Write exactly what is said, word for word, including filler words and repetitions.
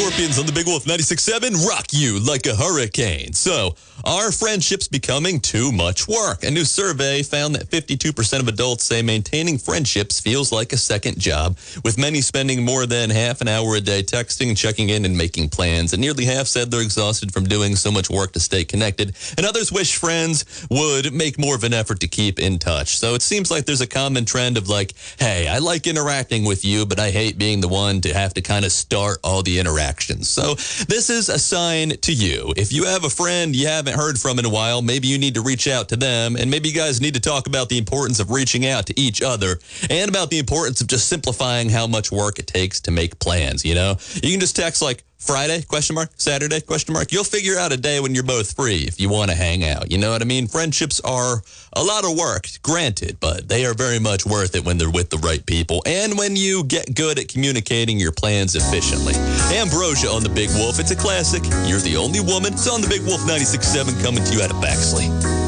Scorpions on the Big Wolf ninety-six point seven rock you like a hurricane. So, are friendships becoming too much work? A new survey found that fifty-two percent of adults say maintaining friendships feels like a second job, with many spending more than half an hour a day texting, checking in, and making plans. And nearly half said they're exhausted from doing so much work to stay connected. And others wish friends would make more of an effort to keep in touch. So it seems like there's a common trend of like, hey, I like interacting with you, but I hate being the one to have to kind of start all the interactions. So this is a sign to you. If you have a friend you haven't heard from in a while, maybe you need to reach out to them, and maybe you guys need to talk about the importance of reaching out to each other and about the importance of just simplifying how much work it takes to make plans, you know? You can just text like Friday, question mark, Saturday, question mark. You'll figure out a day when you're both free if you want to hang out. You know what I mean? Friendships are a lot of work, granted, but they are very much worth it when they're with the right people and when you get good at communicating your plans efficiently. Ambrosia on the Big Wolf. It's a classic. You're the only woman. It's on the Big Wolf ninety-six point seven coming to you out of Baxley.